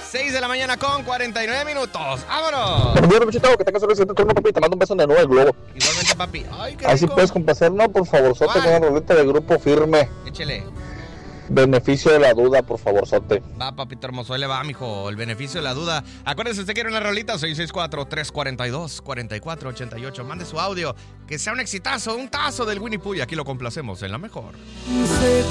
6 de la mañana con 49 minutos. ¡Vámonos! Buenos días, que tengas un excelente turno, papi. Te mando un beso de nuevo, el globo. Igualmente, papi. Ay, qué Así rico. puedes complacer, ¿no? Por favor, sote con una roleta de Grupo Firme. Échele. Beneficio de la duda, por favor, sote. Va, papito hermoso, ahí le va, mijo, el beneficio de la duda. Acuérdese, usted quiere una rolita, 664-342-4488. Mande su audio, que sea un exitazo, un tazo del Winnie Pooh, y aquí lo complacemos en la mejor.